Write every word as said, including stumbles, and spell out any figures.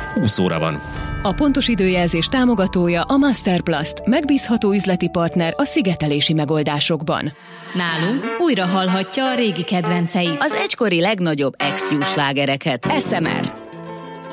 húsz óra van. A pontos időjelzés támogatója a Masterplast, megbízható üzleti partner a szigetelési megoldásokban. Nálunk újra hallhatja a régi kedvenceit, az egykori legnagyobb ex-Jú slágereket. es em er